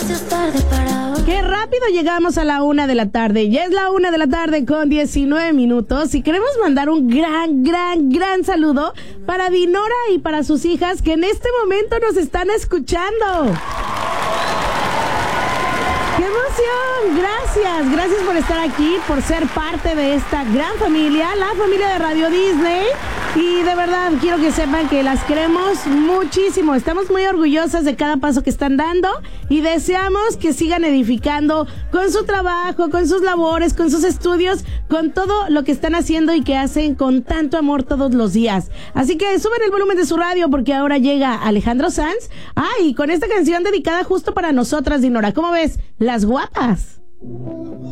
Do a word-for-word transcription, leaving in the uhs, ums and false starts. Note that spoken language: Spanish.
demasiado tarde para... Qué rápido llegamos a la una de la tarde. Ya es la una de la tarde con diecinueve minutos y queremos mandar un gran, gran, gran saludo para Dinora y para sus hijas que en este momento nos están escuchando. ¡Qué emoción! Gracias, gracias por estar aquí, por ser parte de esta gran familia, la familia de Radio Disney. Y de verdad, quiero que sepan que las queremos muchísimo. Estamos muy orgullosas de cada paso que están dando y deseamos que sigan edificando con su trabajo, con sus labores, con sus estudios, con todo lo que están haciendo y que hacen con tanto amor todos los días. Así que suben el volumen de su radio porque ahora llega Alejandro Sanz. Ah, y con esta canción dedicada justo para nosotras, Dinora. ¿Cómo ves? Las guapas.